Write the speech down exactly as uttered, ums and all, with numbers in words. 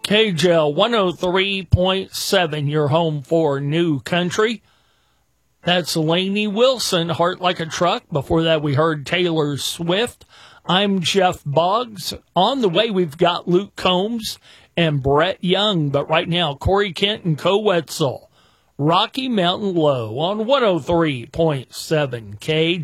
K J L one oh three point seven, your home for New Country. That's Lainey Wilson, Heart Like a Truck. Before that, we heard Taylor Swift. I'm Jeff Boggs. On the way, we've got Luke Combs and Brett Young. But right now, Corey Kent and Co Wetzel. Rocky Mountain Low on one oh three point seven K